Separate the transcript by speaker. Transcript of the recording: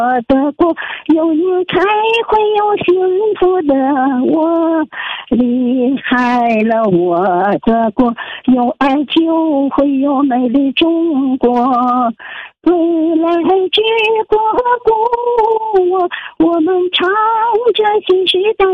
Speaker 1: 的国，有你才会有幸福的我，离开了我的国，有爱就会有美丽中国。未来之国故我，我们唱着新时代